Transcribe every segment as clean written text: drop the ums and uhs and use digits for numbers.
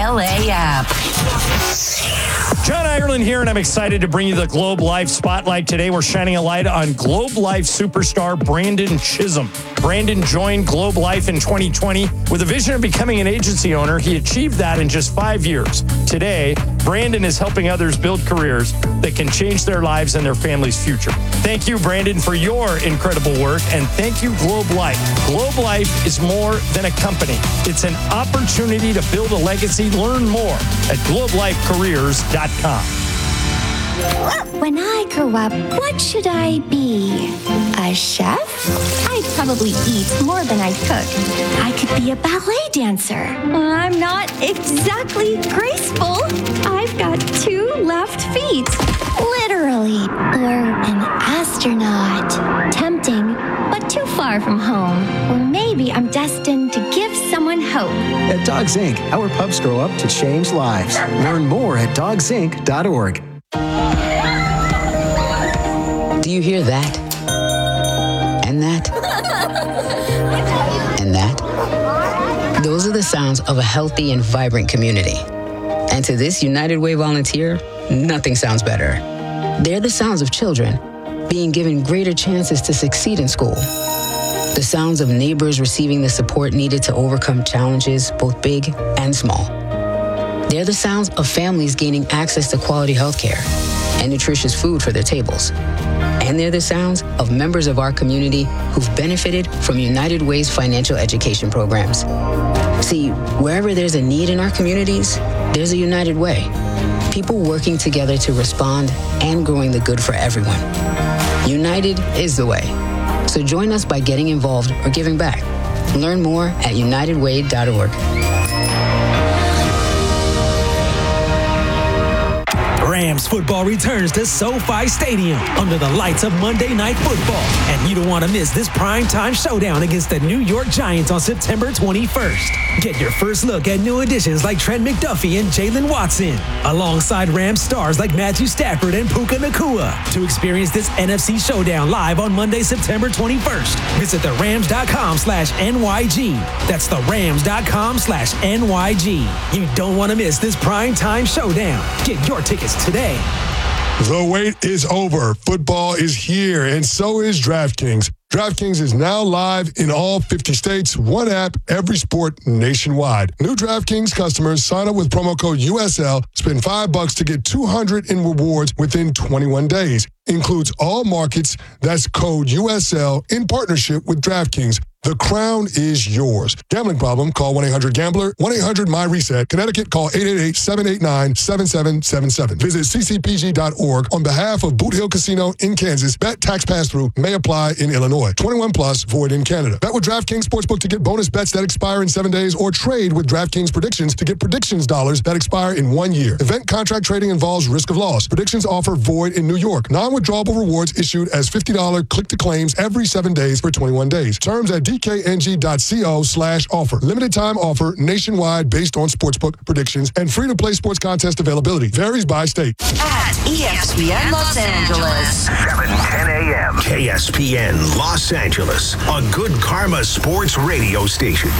LA app. John Ireland here, and I'm excited to bring you the Globe Life Spotlight. Today, we're shining a light on Globe Life superstar Brandon Chisholm. Brandon joined Globe Life in 2020 with a vision of becoming an agency owner. He achieved that in just 5 years. Today, Brandon is helping others build careers that can change their lives and their family's future. Thank you, Brandon, for your incredible work, and thank you, Globe Life. Globe Life is more than a company. It's an opportunity to build a legacy. Learn more at globelifecareers.com. When I grow up, what should I be? A chef? I'd probably eat more than I cook. I could be a ballet dancer. I'm not exactly graceful. I've got 2 left feet. Literally. Or an astronaut. Tempting, but too far from home. Or maybe I'm destined to give someone hope. At Dogs Inc., our pups grow up to change lives. Learn more at dogsinc.org. Do you hear that? And that? And that? Those are the sounds of a healthy and vibrant community. And to this United Way volunteer, nothing sounds better. They're the sounds of children being given greater chances to succeed in school. The sounds of neighbors receiving the support needed to overcome challenges, both big and small. They're the sounds of families gaining access to quality healthcare and nutritious food for their tables. And they're the sounds of members of our community who've benefited from United Way's financial education programs. See, wherever there's a need in our communities, there's a United Way. People working together to respond and growing the good for everyone. United is the way. So join us by getting involved or giving back. Learn more at unitedway.org. Rams football returns to SoFi Stadium under the lights of Monday Night Football. And you don't want to miss this primetime showdown against the New York Giants on September 21st. Get your first look at new additions like Trent McDuffie and Jalen Watson, alongside Rams stars like Matthew Stafford and Puka Nacua. To experience this NFC showdown live on Monday, September 21st, visit therams.com/NYG. That's therams.com/NYG. You don't want to miss this primetime showdown. Get your tickets today. The wait is over. Football is here, and so is DraftKings. DraftKings is now live in all 50 states, one app, every sport nationwide. New DraftKings customers sign up with promo code USL, spend $5 to get $200 in rewards within 21 days. Includes all markets. That's code USL in partnership with DraftKings. The crown is yours. Gambling problem? Call 1-800-GAMBLER. 1-800-MY-RESET. Connecticut, call 888-789-7777. Visit ccpg.org on behalf of Boot Hill Casino in Kansas. Bet tax pass-through may apply in Illinois. 21 plus, void in Canada. Bet with DraftKings Sportsbook to get bonus bets that expire in 7 days, or trade with DraftKings Predictions to get predictions dollars that expire in 1 year. Event contract trading involves risk of loss. Predictions offer void in New York. Non-withdrawable rewards issued as $50 click-to-claims every 7 days for 21 days. Terms at dkng.co/offer. Limited time offer nationwide based on sportsbook predictions and free-to-play sports contest availability. Varies by state. At ESPN Los Angeles. 7:10 a.m. KSPN Los Angeles, a Good Karma Sports radio station.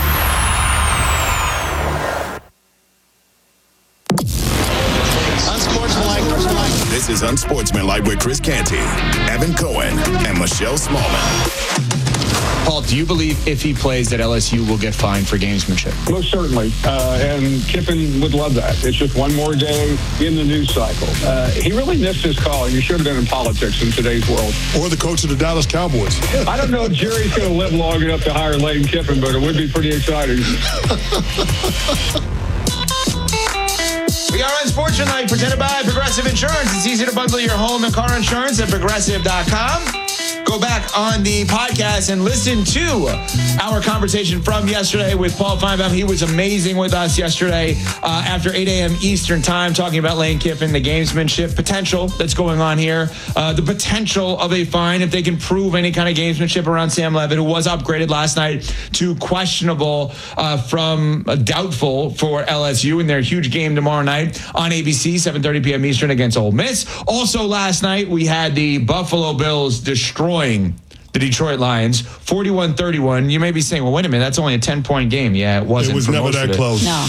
This is Unsportsmanlike with Chris Canty, Evan Cohen, and Michelle Smallman. Paul, do you believe if he plays that LSU will get fined for gamesmanship? Most certainly. And Kiffin would love that. It's just one more day in the news cycle. He really missed his call. You should have been in politics in today's world. Or the coach of the Dallas Cowboys. I don't know if Jerry's going to live long enough to hire Lane Kiffin, but it would be pretty exciting. We are Unsportsmanlike, presented by Progressive Insurance. It's easy to bundle your home and car insurance at Progressive.com. Go back on the podcast and listen to our conversation from yesterday with Paul Feinbaum. He was amazing with us yesterday after 8 a.m. Eastern time, talking about Lane Kiffin, the gamesmanship potential that's going on here, the potential of a fine if they can prove any kind of gamesmanship around Sam Levitt, who was upgraded last night to questionable from doubtful for LSU in their huge game tomorrow night on ABC, 7:30 p.m. Eastern against Ole Miss. Also last night, we had the Buffalo Bills destroying the Detroit Lions, 41-31. You may be saying, well, wait a minute, that's only a 10-point game. Yeah, it wasn't. It was never that close. No.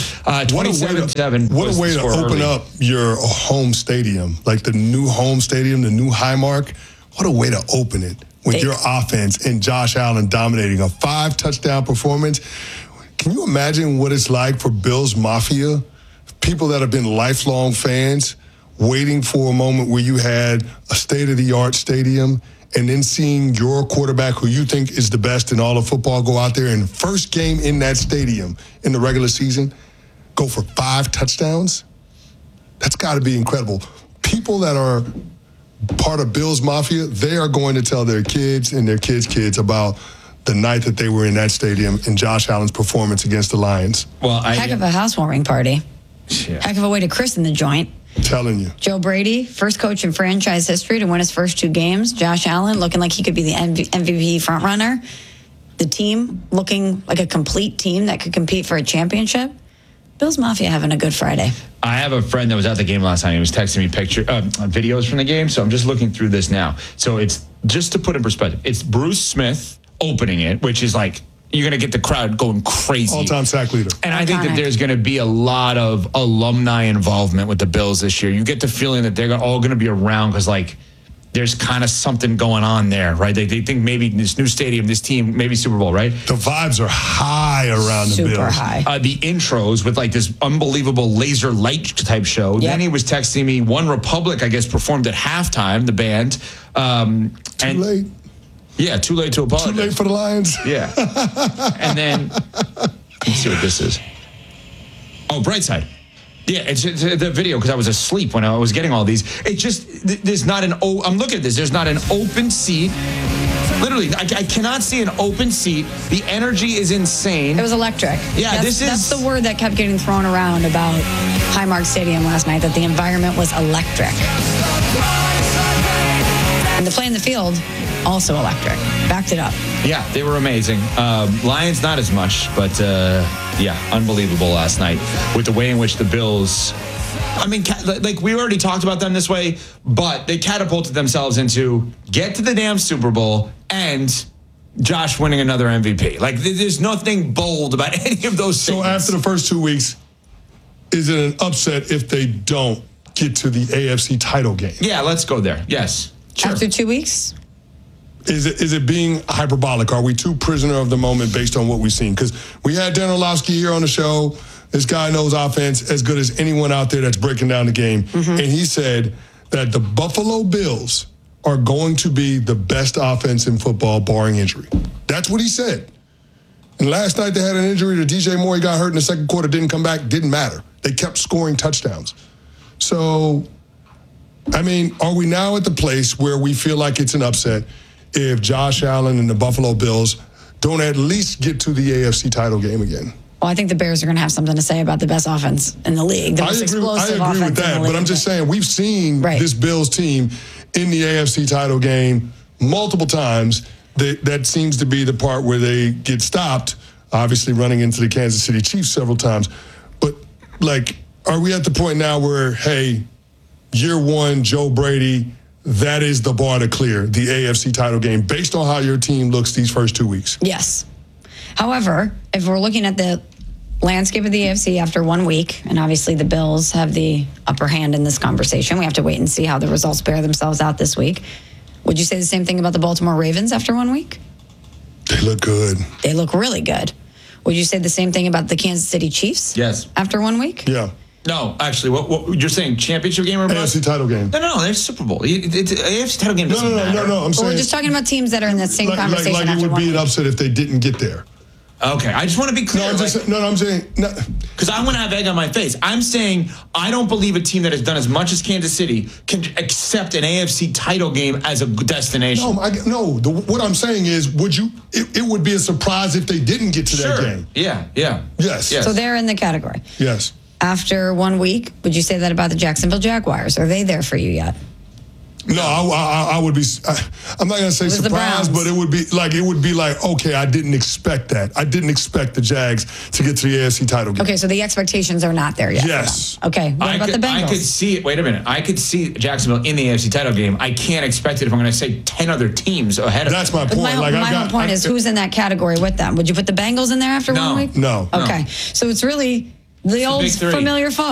27-7. What a way to open up your home stadium, like the new home stadium, the new Highmark. What a way to open it with your offense and Josh Allen dominating a 5-touchdown performance. Can you imagine what it's like for Bills Mafia, people that have been lifelong fans, waiting for a moment where you had a state-of-the-art stadium and then seeing your quarterback, who you think is the best in all of football, go out there and first game in that stadium in the regular season, go for 5 touchdowns? That's got to be incredible. People that are part of Bills Mafia, they are going to tell their kids and their kids' kids about the night that they were in that stadium and Josh Allen's performance against the Lions. Well, heck of a housewarming party. Yeah. Heck of a way to christen the joint. I'm telling you. Joe Brady, first coach in franchise history to win his first 2 games. Josh Allen looking like he could be the MVP frontrunner. The team looking like a complete team that could compete for a championship. Bills Mafia having a good Friday. I have a friend that was at the game last night. He was texting me videos from the game, so I'm just looking through this now. So it's, just to put in perspective, it's Bruce Smith opening it, which is like, you're going to get the crowd going crazy. All-time sack leader. And I think that there's going to be a lot of alumni involvement with the Bills this year. You get the feeling that they're all going to be around because, like, there's kind of something going on there, right? They think maybe this new stadium, this team, maybe Super Bowl, right? The vibes are high around the Bills. Super high. The intros with like this unbelievable laser light type show. Yep. Then he was texting me, One Republic, I guess, performed at halftime, the band. Too late. Yeah, too late to apologize. Too late for the Lions. Yeah. And then, let's see what this is. Oh, Brightside. Yeah, it's the video because I was asleep when I was getting all these. It just, there's not an, I'm looking at this, there's not an open seat. Literally, I cannot see an open seat. The energy is insane. It was electric. Yeah, that's the word that kept getting thrown around about Highmark Stadium last night, that the environment was electric. And the play in the field, also electric. Backed it up. Yeah, they were amazing. Lions, not as much, but yeah, unbelievable last night with the way in which the Bills, I mean, like we already talked about them this way, but they catapulted themselves into get to the damn Super Bowl and Josh winning another MVP. Like, there's nothing bold about any of those things. So after the first 2 weeks, is it an upset if they don't get to the AFC title game? Yeah, let's go there. Yes. Sure. After 2 weeks? Is it being hyperbolic? Are we too prisoner of the moment based on what we've seen? Because we had Dan Orlovsky here on the show. This guy knows offense as good as anyone out there that's breaking down the game. Mm-hmm. And he said that the Buffalo Bills are going to be the best offense in football, barring injury. That's what he said. And last night they had an injury to DJ Moore. He got hurt in the second quarter, didn't come back, didn't matter. They kept scoring touchdowns. So, I mean, are we now at the place where we feel like it's an upset if Josh Allen and the Buffalo Bills don't at least get to the AFC title game again? Well, I think the Bears are going to have something to say about the best offense in the league. The most explosive offense in the league. I agree with that, but I'm just saying we've seen this Bills team in the AFC title game multiple times. That seems to be the part where they get stopped, obviously running into the Kansas City Chiefs several times. But, like, are we at the point now where, hey, year one, Joe Brady, that is the bar to clear, the AFC title game, based on how your team looks these first 2 weeks? Yes. However, if we're looking at the landscape of the AFC after 1 week, and obviously the Bills have the upper hand in this conversation, we have to wait and see how the results bear themselves out this week. Would you say the same thing about the Baltimore Ravens after 1 week? They look good. They look really good. Would you say the same thing about the Kansas City Chiefs? Yes. After 1 week? Yeah. No, actually, what you're saying, championship game or AFC title game? No, they're Super Bowl. It's AFC title game doesn't matter. No. I'm saying we're just talking about teams that are in the same conversation. Like it would be an upset if they didn't get there. Okay, I just want to be clear. I'm saying because I want to have egg on my face. I'm saying I don't believe a team that has done as much as Kansas City can accept an AFC title game as a destination. What I'm saying is, it would be a surprise if they didn't get to that game. Yeah. Yes. So they're in the category. Yes. After 1 week, would you say that about the Jacksonville Jaguars? Are they there for you yet? No, I would be. I'm not gonna say surprised, but it would be like, okay, I didn't expect that. I didn't expect the Jags to get to the AFC title game. Okay, so the expectations are not there yet. Yes. Okay. What about the Bengals? I could see it. Wait a minute. I could see Jacksonville in the AFC title game. I can't expect it if I'm going to say 10 other teams ahead of them. That's my point. My whole point is who's in that category with them? Would you put the Bengals in there after 1 week? No. Okay, so it's really the old familiar foe.